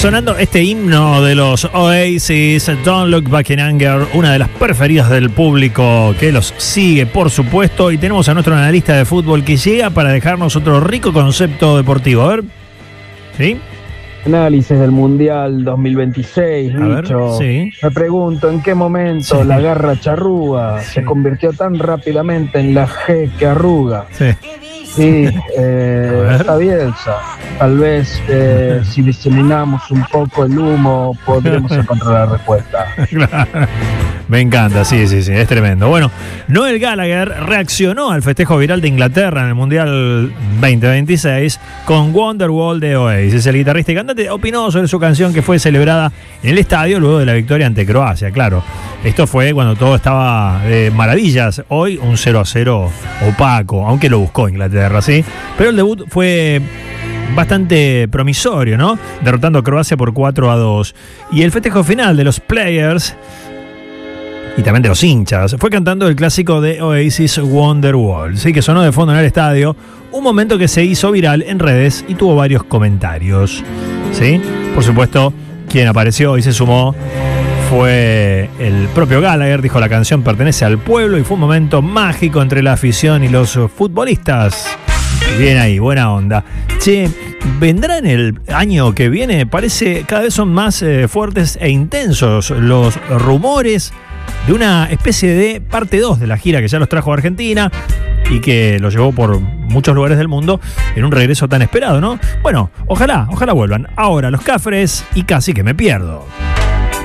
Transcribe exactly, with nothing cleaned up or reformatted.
sonando este himno de los Oasis, Don't Look Back in Anger, una de las preferidas del público que los sigue, por supuesto. Y tenemos a nuestro analista de fútbol que llega para dejarnos otro rico concepto deportivo. A ver. ¿Sí? Análisis del Mundial dos mil veintiséis, a Bicho. Ver, sí. Me pregunto, ¿en qué momento sí. la garra charrúa sí. se convirtió tan rápidamente en la G que arruga? Sí. Sí, eh, está Bielsa. Tal vez eh, si diseminamos un poco el humo podremos encontrar la respuesta. Claro. Me encanta, sí, sí, sí, es tremendo. Bueno, Noel Gallagher reaccionó al festejo viral de Inglaterra en el Mundial veinte veintiséis con Wonderwall de Oasis. El guitarrista y cantante opinó sobre su canción que fue celebrada en el estadio luego de la victoria ante Croacia, claro. Esto fue cuando todo estaba de maravillas. Hoy un cero a cero opaco, aunque lo buscó Inglaterra, ¿sí? Pero el debut fue bastante promisorio, ¿no? Derrotando a Croacia por cuatro a dos. Y el festejo final de los players y también de los hinchas fue cantando el clásico de Oasis, Wonderwall, ¿sí? Que sonó de fondo en el estadio. Un momento que se hizo viral en redes y tuvo varios comentarios, ¿sí? Por supuesto, quien apareció y se sumó fue el propio Gallagher. Dijo: la canción pertenece al pueblo y fue un momento mágico entre la afición y los futbolistas. Bien ahí, buena onda. Che, vendrá en el año que viene, parece cada vez son más eh, fuertes e intensos los rumores de una especie de parte dos de la gira que ya los trajo a Argentina y que los llevó por muchos lugares del mundo en un regreso tan esperado, ¿no? Bueno, ojalá, ojalá vuelvan. Ahora los Cafres y Casi que me pierdo.